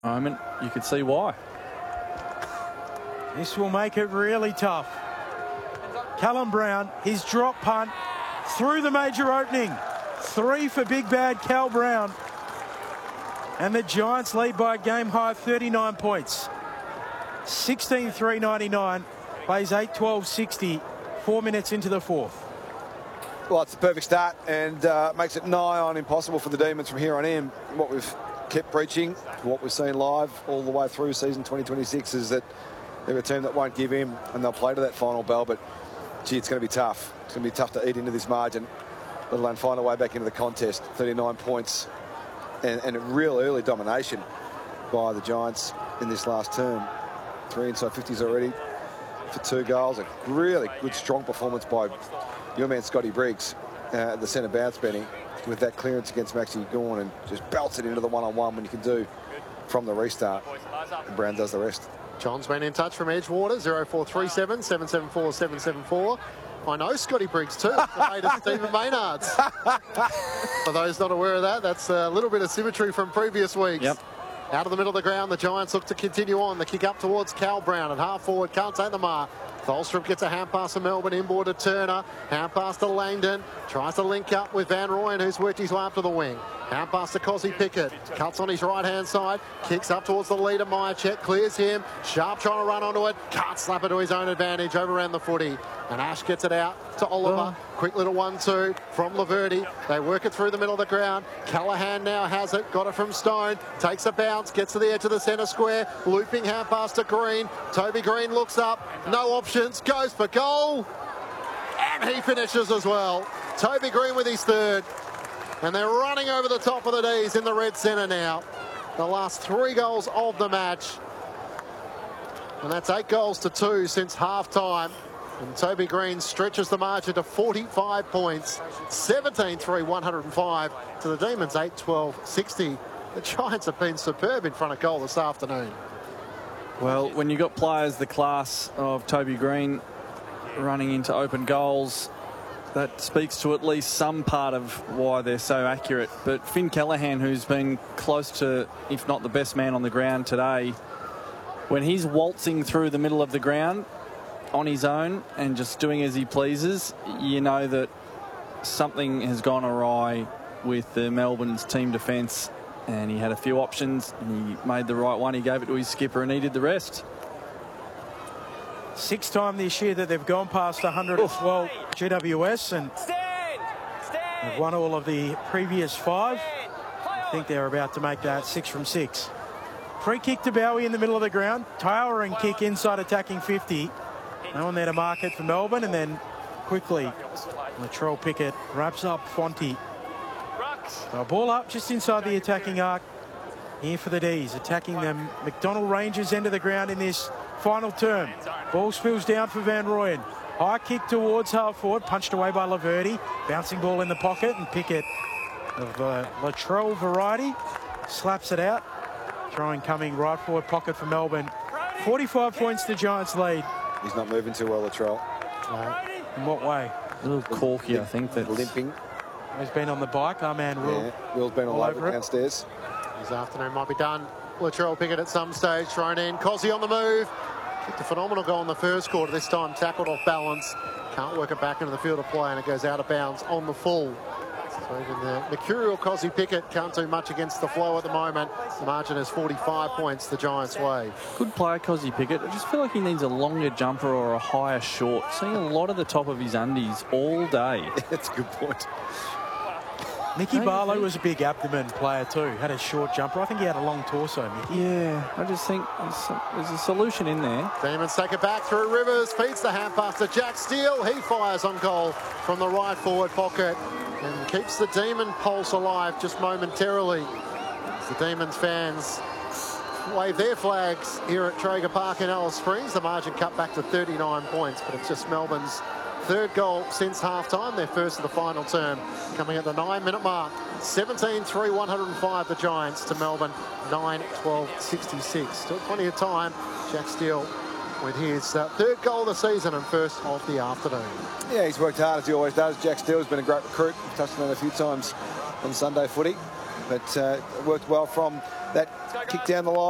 moment, you could see why. This will make it really tough. Callum Brown, his drop punt through the major opening. 3 for big bad Cal Brown. And the Giants lead by a game high 39 points. 16-3-99, plays 8-12-60, 4 minutes into the fourth. Well, it's the perfect start and makes it nigh on impossible for the Demons from here on in. What we've kept preaching, what we've seen live all the way through season 2026 is that they're a team that won't give in and they'll play to that final bell, but gee, it's going to be tough. It's going to be tough to eat into this margin, let alone find a way back into the contest. 39 points and a real early domination by the Giants in this last term. 3 inside 50s already for 2 goals. A really good, strong performance by your man Scotty Briggs at the centre bounce, Benny, with that clearance against Maxi Gawn and just belts it into the one-on-one when you can do from the restart. And Brown does the rest. John's been in touch from Edgewater, 0437 774 774. I know Scotty Briggs too, the mate of Stephen Maynard's. For those not aware of that, that's a little bit of symmetry from previous weeks. Yep. Out of the middle of the ground, the Giants look to continue on. The kick up towards Cal Brown at half forward, can't take the mark. Tholstrup gets a hand pass to Melbourne, inboard to Turner, hand pass to Langdon, tries to link up with Van Rooyen, who's worked his way up to the wing. Hand pass to Cozzy Pickett, cuts on his right-hand side, kicks up towards the leader, Myercheck, clears him, Sharp trying to run onto it, can't slap it to his own advantage, overran the footy, and Ash gets it out to Oliver. Quick little 1-2 from Laverty. They work it through the middle of the ground. Callaghan now has it, got it from Stone, takes a bounce, gets to the edge of the centre square, looping hand pass to Green. Toby Green looks up, no options, goes for goal, and he finishes as well. Toby Green with his third. And they're running over the top of the D's in the red centre now. The last 3 goals of the match. And that's 8 goals to 2 since half-time. And Toby Green stretches the margin to 45 points. 17-3-105 to the Demons, 8-12-60. The Giants have been superb in front of goal this afternoon. Well, when you've got players the class of Toby Green running into open goals, that speaks to at least some part of why they're so accurate. But Finn Callaghan, who's been close to, if not the best man on the ground today, when he's waltzing through the middle of the ground on his own and just doing as he pleases, you know that something has gone awry with the Melbourne's team defence. And he had a few options and he made the right one. He gave it to his skipper and he did the rest. 6th time this year that they've gone past 100 as well, GWS, and they've won all of the previous 5. I think they're about to make that 6 from 6. Free kick to Bowie in the middle of the ground. Towering kick inside attacking 50. No one there to mark it for Melbourne, and then quickly Latrell Pickett wraps up Fonte. So ball up just inside the attacking arc here for the D's, attacking them McDonald Rangers end of the ground in this final term. Ball spills down for Van Rooyen. High kick towards half forward, punched away by Laverty. Bouncing ball in the pocket, and Pickett of Latrell variety slaps it out. Throwing coming right forward pocket for Melbourne. 45 points the Giants lead. He's not moving too well, Latrell. In what way? A little corky, I think. That's limping. He's been on the bike. Our man Will. Yeah, Will's been all over it downstairs. His afternoon might be done. Latrell Pickett at some stage, thrown in. Cozzy on the move. Kicked a phenomenal goal in the first quarter. This time tackled off balance. Can't work it back into the field of play, and it goes out of bounds on the full. So even the mercurial Cozzy Pickett can't do much against the flow at the moment. The margin is 45 points the Giants' way. good player, Cozzy Pickett. I just feel like he needs a longer jumper or a higher short. Seeing a lot of the top of his undies all day. That's a good point. Mickey Barlow was a big abdomen player too. Had a short jumper. I think he had a long torso, Mickey. Yeah, I just think there's a solution in there. Demons take it back through Rivers. Feeds the hand pass to Jack Steele. He fires on goal from the right forward pocket and keeps the Demon pulse alive just momentarily. As the Demons fans wave their flags here at Traeger Park in Alice Springs. The margin cut back to 39 points, but it's just Melbourne's 3rd goal since half-time, their first of the final term, coming at the 9-minute mark. 17-3-105 the Giants to Melbourne, 9-12-66. Still plenty of time. Jack Steele with his 3rd goal of the season and first of the afternoon. Yeah, he's worked hard as he always does. Jack Steele's been a great recruit. We've touched on it a few times on Sunday footy, but worked well from that kick down the line.